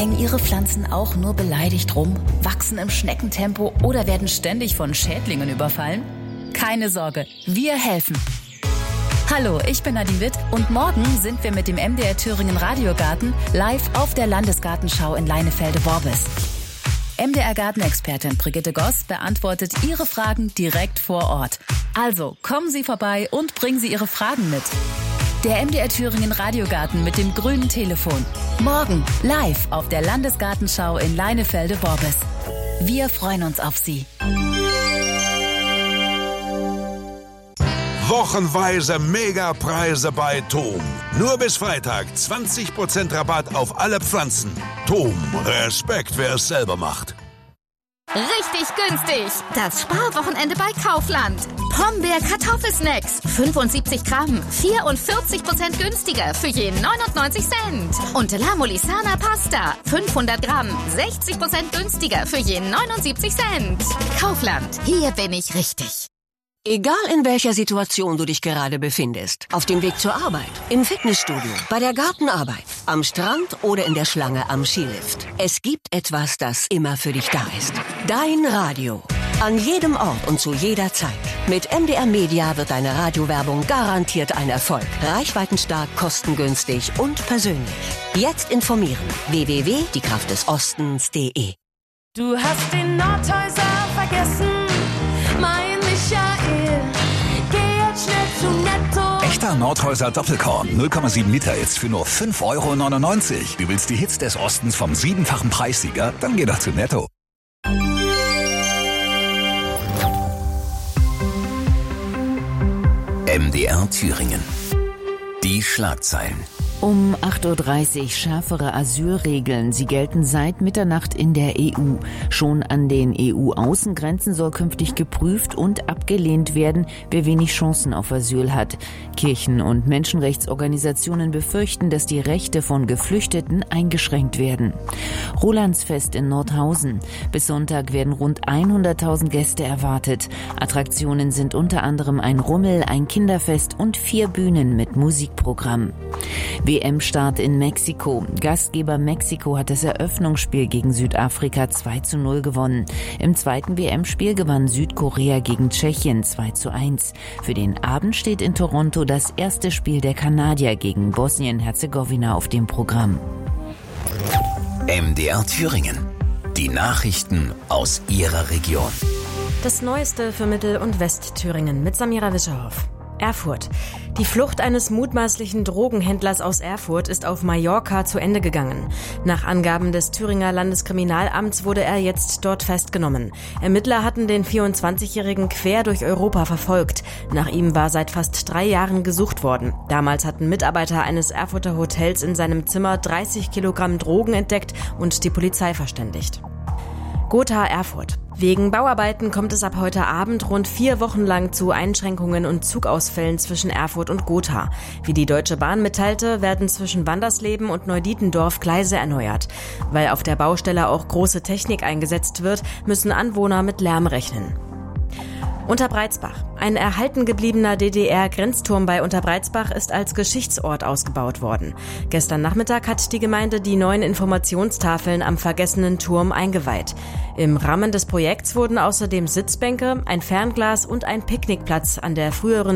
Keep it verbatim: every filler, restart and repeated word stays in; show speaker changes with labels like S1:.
S1: Hängen Ihre Pflanzen auch nur beleidigt rum, wachsen im Schneckentempo oder werden ständig von Schädlingen überfallen? Keine Sorge, wir helfen. Hallo, ich bin Nadine Witt und morgen sind wir mit dem M D R Thüringen Radiogarten live auf der Landesgartenschau in Leinefelde-Worbis. M D R-Gartenexpertin Brigitte Goss beantwortet Ihre Fragen direkt vor Ort. Also kommen Sie vorbei und bringen Sie Ihre Fragen mit. Der M D R Thüringen Radiogarten mit dem grünen Telefon. Morgen live auf der Landesgartenschau in Leinefelde-Worbis. Wir freuen uns auf Sie.
S2: Wochenweise Megapreise bei Thom. Nur bis Freitag zwanzig Prozent Rabatt auf alle Pflanzen. Thom, Respekt, wer es selber macht.
S3: Richtig günstig. Das Sparwochenende bei Kaufland. Pombeer Kartoffelsnacks. fünfundsiebzig Gramm. vierundvierzig Prozent günstiger für je neunundneunzig Cent. Und La Molisana Pasta. fünfhundert Gramm. sechzig Prozent günstiger für je neunundsiebzig Cent. Kaufland. Hier bin ich richtig.
S4: Egal in welcher Situation du dich gerade befindest, auf dem Weg zur Arbeit, im Fitnessstudio, bei der Gartenarbeit, am Strand oder in der Schlange am Skilift. Es gibt etwas, das immer für dich da ist. Dein Radio. An jedem Ort und zu jeder Zeit. Mit M D R Media wird deine Radiowerbung garantiert ein Erfolg. Reichweitenstark, kostengünstig und persönlich. Jetzt informieren. w w w punkt die kraft des ostens punkt de.
S5: Du hast den Nordhäuser vergessen, mein Michael. Geh jetzt schnell zu Netto.
S6: Echter Nordhäuser Doppelkorn, null Komma sieben Liter jetzt für nur fünf Euro neunundneunzig. Du willst die Hits des Ostens vom siebenfachen Preissieger? Dann geh doch zu Netto.
S7: M D R Thüringen. Die Schlagzeilen.
S8: Um acht Uhr dreißig schärfere Asylregeln. Sie gelten seit Mitternacht in der E U. Schon an den E U-Außengrenzen soll künftig geprüft und abgelehnt werden, wer wenig Chancen auf Asyl hat. Kirchen- und Menschenrechtsorganisationen befürchten, dass die Rechte von Geflüchteten eingeschränkt werden. Rolandsfest in Nordhausen. Bis Sonntag werden rund hunderttausend Gäste erwartet. Attraktionen sind unter anderem ein Rummel, ein Kinderfest und vier Bühnen mit Musikprogramm. W M-Start in Mexiko. Gastgeber Mexiko hat das Eröffnungsspiel gegen Südafrika zwei zu null gewonnen. Im zweiten W M-Spiel gewann Südkorea gegen Tschechien zwei zu eins. Für den Abend steht in Toronto das erste Spiel der Kanadier gegen Bosnien-Herzegowina auf dem Programm.
S7: M D R Thüringen. Die Nachrichten aus Ihrer Region.
S9: Das Neueste für Mittel- und Westthüringen mit Samira Wischerhoff. Erfurt. Die Flucht eines mutmaßlichen Drogenhändlers aus Erfurt ist auf Mallorca zu Ende gegangen. Nach Angaben des Thüringer Landeskriminalamts wurde er jetzt dort festgenommen. Ermittler hatten den vierundzwanzigjährigen quer durch Europa verfolgt. Nach ihm war seit fast drei Jahren gesucht worden. Damals hatten Mitarbeiter eines Erfurter Hotels in seinem Zimmer dreißig Kilogramm Drogen entdeckt und die Polizei verständigt. Gotha Erfurt. Wegen Bauarbeiten kommt es ab heute Abend rund vier Wochen lang zu Einschränkungen und Zugausfällen zwischen Erfurt und Gotha. Wie die Deutsche Bahn mitteilte, werden zwischen Wandersleben und Neudietendorf Gleise erneuert. Weil auf der Baustelle auch große Technik eingesetzt wird, müssen Anwohner mit Lärm rechnen. Unterbreizbach. Ein erhalten gebliebener D D R-Grenzturm bei Unterbreizbach ist als Geschichtsort ausgebaut worden. Gestern Nachmittag hat die Gemeinde die neuen Informationstafeln am vergessenen Turm eingeweiht. Im Rahmen des Projekts wurden außerdem Sitzbänke, ein Fernglas und ein Picknickplatz an der früheren